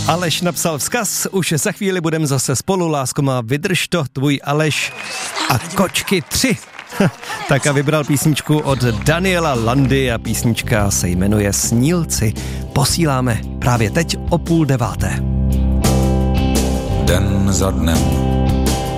Aleš napsal vzkaz, už za chvíli budeme zase spolu, lásko má, vydrž to, tvůj Aleš a Kočky 3. Tak a vybral písničku od Daniela Landy a písnička se jmenuje Snílci. Posíláme právě teď o 8:30. Den za dnem